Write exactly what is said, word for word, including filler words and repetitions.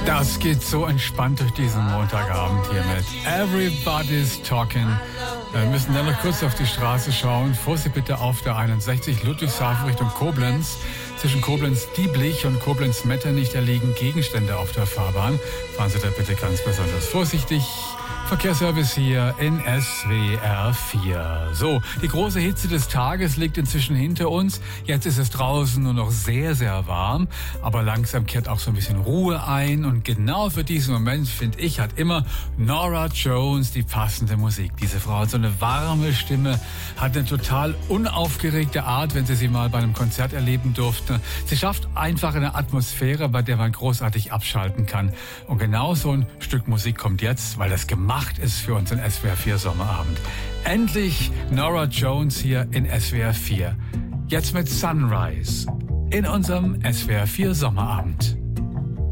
Das geht so entspannt durch diesen Montagabend hier mit Everybody's Talking. Wir müssen dann noch kurz auf die Straße schauen. Vorsicht bitte auf der einundsechzig Ludwigshafen Richtung Koblenz. Zwischen Koblenz-Dieblich und Koblenz-Metternich, da liegen Gegenstände auf der Fahrbahn. Fahren Sie da bitte ganz besonders vorsichtig. Verkehrsservice hier in S W R vier. So, die große Hitze des Tages liegt inzwischen hinter uns. Jetzt ist es draußen nur noch sehr, sehr warm. Aber langsam kehrt auch so ein bisschen Ruhe ein. Und genau für diesen Moment, finde ich, hat immer Norah Jones die passende Musik. Diese Frau hat so eine warme Stimme, hat eine total unaufgeregte Art, wenn Sie sie mal bei einem Konzert erleben durften. Sie schafft einfach eine Atmosphäre, bei der man großartig abschalten kann. Und genau so ein Stück Musik kommt jetzt, weil das gemacht ist für uns in S W R vier Sommerabend. Endlich Norah Jones hier in S W R vier. Jetzt mit Sunrise in unserem S W R vier Sommerabend.